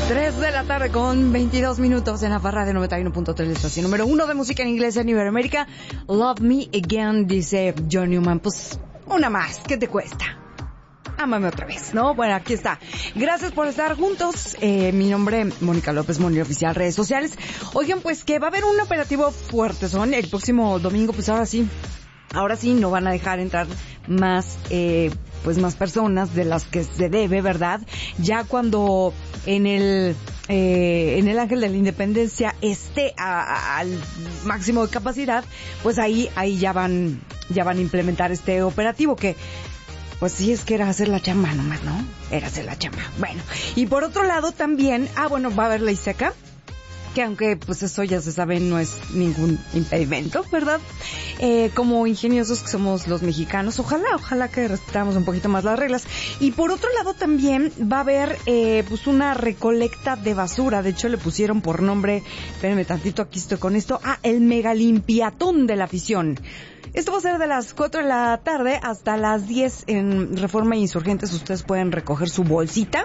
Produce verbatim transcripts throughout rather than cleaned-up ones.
tres de la tarde con veintidós minutos en la barra de noventa y uno punto tres, la estación número uno de música en inglés en Iberoamérica. Love Me Again, dice John Newman. Pues una más, ¿qué te cuesta? Ámame otra vez, ¿no? Bueno, aquí está. Gracias por estar juntos. Eh, mi nombre, Mónica López, Moni Oficial, redes sociales. Oigan, pues que va a haber un operativo fuerte, son el próximo domingo, pues ahora sí. Ahora sí no van a dejar entrar más, eh, pues más personas de las que se debe, ¿verdad? Ya cuando en el, eh, en el Ángel de la Independencia esté a, a, al máximo de capacidad, pues ahí, ahí ya van, ya van a implementar este operativo que, pues sí, es que era hacer la chamba nomás, ¿no? Era hacer la chamba. Bueno, y por otro lado también, ah, bueno, va a haber ley seca, que aunque pues eso ya se sabe no es ningún impedimento, ¿verdad? Eh, como ingeniosos que somos los mexicanos, ojalá, ojalá que respetamos un poquito más las reglas. Y por otro lado también va a haber eh, pues una recolecta de basura, de hecho le pusieron por nombre, espérenme tantito, aquí estoy con esto, ah, el megalimpiatón de la afición. Esto va a ser de las cuatro de la tarde hasta las diez en Reforma Insurgentes. Ustedes pueden recoger su bolsita.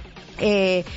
Eh...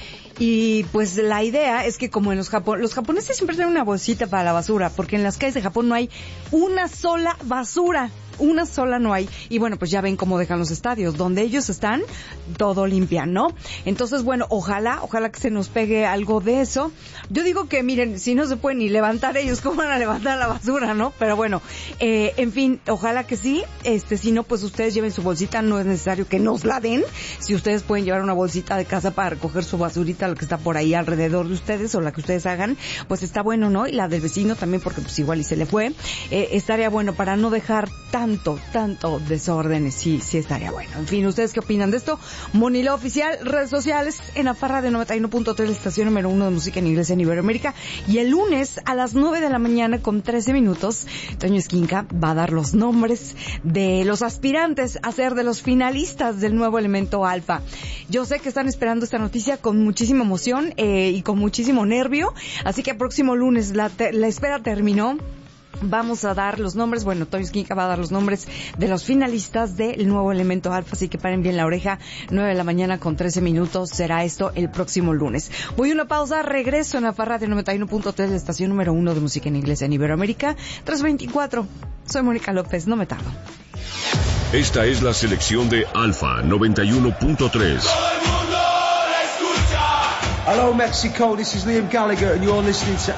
Y pues la idea es que como en los Japón, los japoneses siempre tienen una bolsita para la basura, porque en las calles de Japón no hay una sola basura, una sola no hay. Y bueno, pues ya ven cómo dejan los estadios, donde ellos están, todo limpian, ¿no? Entonces, bueno, ojalá, ojalá que se nos pegue algo de eso. Yo digo que, miren, si no se pueden ni levantar ellos, ¿cómo van a levantar la basura, no? Pero bueno, eh, en fin, ojalá que sí. Este, si no, pues ustedes lleven su bolsita, no es necesario que nos la den. Si ustedes pueden llevar una bolsita de casa para recoger su basurita, lo que está por ahí alrededor de ustedes o la que ustedes hagan, pues está bueno, ¿no? Y la del vecino también, porque pues igual y se le fue. Eh, estaría bueno para no dejar tanto, tanto desórdenes, sí, sí estaría bueno. En fin, ¿ustedes qué opinan de esto? Monila Oficial, redes sociales, en la farra de noventa y uno punto tres, la estación número uno de música en inglés en Iberoamérica. Y el lunes a las nueve de la mañana con trece minutos, Toño Esquinca va a dar los nombres de los aspirantes a ser de los finalistas del nuevo Elemento Alfa. Yo sé que están esperando esta noticia con muchísima emoción eh, y con muchísimo nervio, así que el próximo lunes la, te- la espera terminó. Vamos a dar los nombres, bueno, Toño Esquinca va a dar los nombres de los finalistas del nuevo Elemento Alfa, así que paren bien la oreja, nueve de la mañana con trece minutos, será esto el próximo lunes. Voy a una pausa, regreso en la farra de noventa y uno punto tres, la estación número uno de música en inglés en Iberoamérica, tres veinticuatro. Soy Mónica López, no me tardo. Esta es la selección de Alfa noventa y uno punto tres. Hello Mexico, this is Liam Gallagher and you're listening to